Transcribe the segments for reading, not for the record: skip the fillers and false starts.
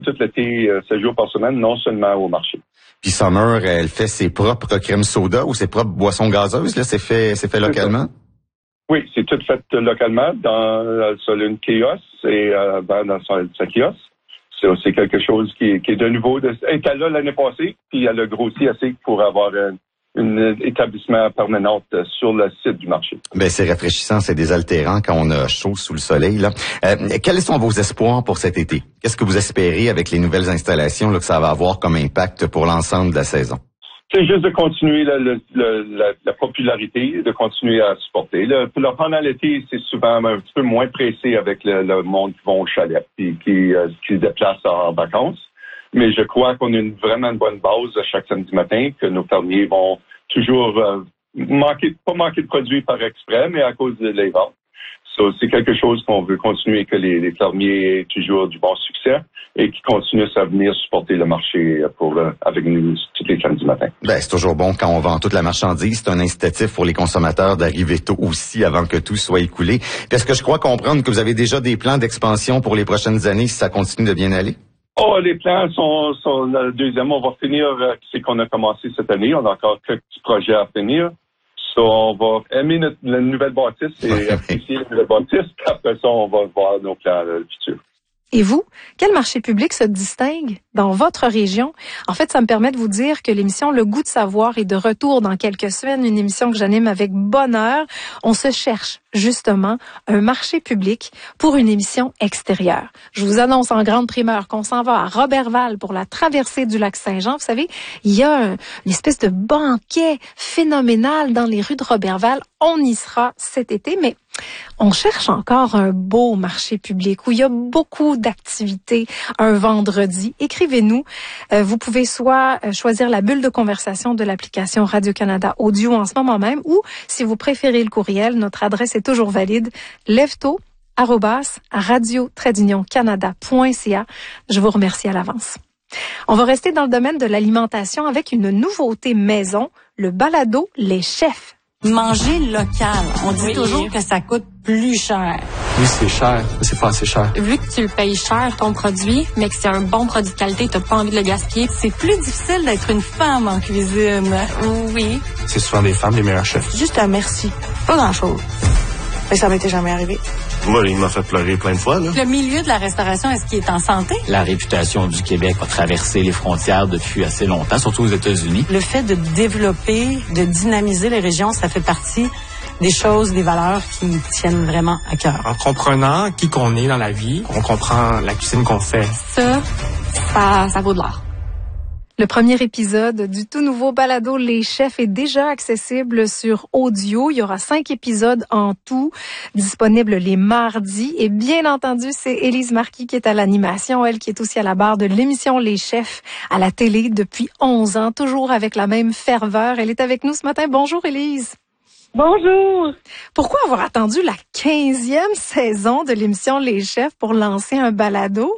tout l'été, 7 jours par semaine, non seulement au marché. Puis Summer, elle fait ses propres crèmes soda ou ses propres boissons gazeuses, là, c'est fait localement? Oui, c'est tout fait localement sur une kiosque et dans sa kiosque. C'est quelque chose qui est de nouveau. Elle était là l'année passée, puis elle a grossi assez pour avoir un établissement permanent sur le site du marché. Ben c'est rafraîchissant, c'est désaltérant quand on a chaud sous le soleil, là. Quels sont vos espoirs pour cet été? Qu'est-ce que vous espérez avec les nouvelles installations là, que ça va avoir comme impact pour l'ensemble de la saison? C'est juste de continuer la popularité, de continuer à supporter. Pendant l'été, c'est souvent un petit peu moins pressé avec le monde qui va au chalet et qui se déplace en vacances. Mais je crois qu'on a vraiment une bonne base chaque samedi matin, que nos fermiers vont toujours pas manquer de produits par exprès, mais à cause des ventes. C'est quelque chose qu'on veut continuer, que les fermiers aient toujours du bon succès et qui continuent à venir supporter le marché avec nous tous les samedis matins. Ben, c'est toujours bon quand on vend toute la marchandise. C'est un incitatif pour les consommateurs d'arriver tôt aussi avant que tout soit écoulé. Puis est-ce que je crois comprendre que vous avez déjà des plans d'expansion pour les prochaines années si ça continue de bien aller? Oh, les plans sont le deuxième. On va finir ce qu'on a commencé cette année. On a encore quelques petits projets à finir. On va aimer la nouvelle bâtisse et apprécier la nouvelle bâtisse. Après ça, on va voir nos plans futurs. Et vous, quel marché public se distingue dans votre région? En fait, ça me permet de vous dire que l'émission Le Goût de savoir est de retour dans quelques semaines, une émission que j'anime avec bonheur. On se cherche justement un marché public pour une émission extérieure. Je vous annonce en grande primeur qu'on s'en va à Roberval pour la traversée du lac Saint-Jean. Vous savez, il y a une espèce de banquet phénoménal dans les rues de Roberval. On y sera cet été, mais on cherche encore un beau marché public où il y a beaucoup d'activités un vendredi. Écrivez-nous. Vous pouvez soit choisir la bulle de conversation de l'application Radio-Canada Audio en ce moment même ou, si vous préférez le courriel, notre adresse est toujours valide, lève-tôt@radio-canada.ca. Je vous remercie à l'avance. On va rester dans le domaine de l'alimentation avec une nouveauté maison, le balado Les Chefs. Manger local. On dit toujours que ça coûte plus cher. Oui, c'est cher. C'est pas assez cher. Vu que tu le payes cher, ton produit, mais que c'est un bon produit de qualité, t'as pas envie de le gaspiller. C'est plus difficile d'être une femme en cuisine. Oui. C'est souvent des femmes les meilleurs chefs. Juste un merci. Pas grand-chose. Mais ça m'était jamais arrivé. Moi, il m'a fait pleurer plein de fois, là. Le milieu de la restauration, est-ce qu'il est en santé? La réputation du Québec a traversé les frontières depuis assez longtemps, surtout aux États-Unis. Le fait de développer, de dynamiser les régions, ça fait partie des choses, des valeurs qui me tiennent vraiment à cœur. En comprenant qui qu'on est dans la vie, on comprend la cuisine qu'on fait. Ça vaut de l'or. Le premier épisode du tout nouveau balado Les Chefs est déjà accessible sur audio. Il y aura 5 épisodes en tout, disponibles les mardis. Et bien entendu, c'est Élise Marquis qui est à l'animation, elle qui est aussi à la barre de l'émission Les Chefs à la télé depuis 11 ans, toujours avec la même ferveur. Elle est avec nous ce matin. Bonjour Élise. Bonjour. Pourquoi avoir attendu la 15e saison de l'émission Les Chefs pour lancer un balado?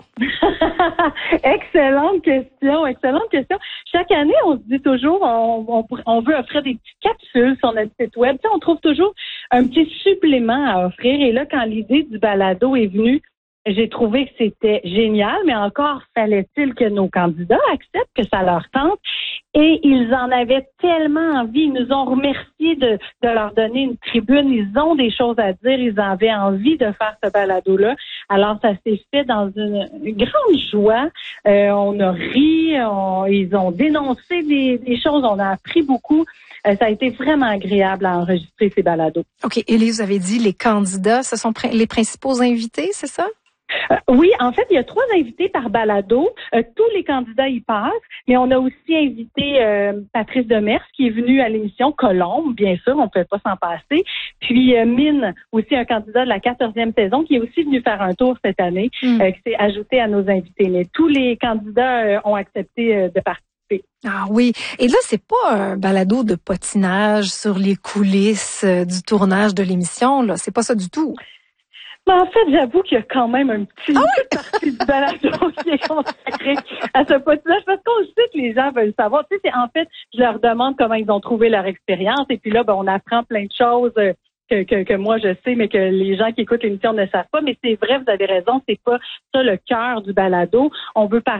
Excellente question. Chaque année, on se dit toujours, on veut offrir des petites capsules sur notre site web. Tu sais, on trouve toujours un petit supplément à offrir. Et là, quand l'idée du balado est venue, j'ai trouvé que c'était génial, mais encore fallait-il que nos candidats acceptent, que ça leur tente. Et ils en avaient tellement envie. Ils nous ont remercié de leur donner une tribune. Ils ont des choses à dire. Ils avaient envie de faire ce balado-là. Alors, ça s'est fait dans une grande joie. On a ri. Ils ont dénoncé des choses. On a appris beaucoup. Ça a été vraiment agréable à enregistrer ces balados. OK. Élise, vous avez dit les candidats, ce sont les principaux invités, c'est ça? Oui, en fait, il y a 3 invités par balado. Tous les candidats y passent, mais on a aussi invité Patrice Demers, qui est venu à l'émission Colombe, bien sûr, on ne pouvait pas s'en passer. Puis Mine, aussi un candidat de la 14e saison, qui est aussi venu faire un tour cette année, qui s'est ajouté à nos invités. Mais tous les candidats ont accepté de participer. Ah oui. Et là, c'est pas un balado de potinage sur les coulisses du tournage de l'émission, là. C'est pas ça du tout. Mais en fait, j'avoue qu'il y a quand même une petite partie du balado qui est consacrée à ce potinage parce qu'on sait que les gens veulent savoir. Tu sais, en fait, je leur demande comment ils ont trouvé leur expérience et puis là, on apprend plein de choses que moi je sais, mais que les gens qui écoutent l'émission ne savent pas. Mais c'est vrai, vous avez raison, c'est pas ça le cœur du balado. On veut parler